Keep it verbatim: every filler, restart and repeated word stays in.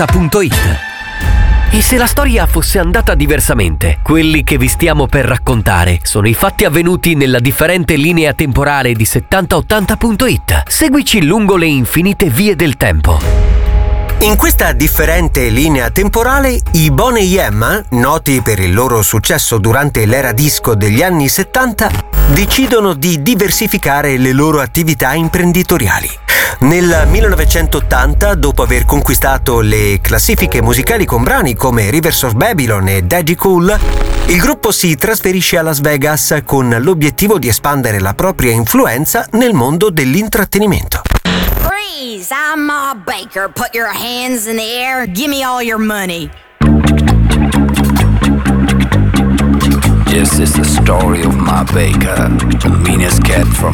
punto it. E se la storia fosse andata diversamente? Quelli che vi stiamo per raccontare sono i fatti avvenuti nella differente linea temporale di settanta ottanta punto it. Seguici lungo le infinite vie del tempo. In questa differente linea temporale, i Boney M, noti per il loro successo durante l'era disco degli anni settanta, decidono di diversificare le loro attività imprenditoriali. Nel millenovecentottanta, dopo aver conquistato le classifiche musicali con brani come Rivers of Babylon e Daddy Cool, il gruppo si trasferisce a Las Vegas con l'obiettivo di espandere la propria influenza nel mondo dell'intrattenimento. Freeze! I'm Ma Baker. Put your hands in the air. Give me all your money. This is the story of Ma Baker, the meanest cat from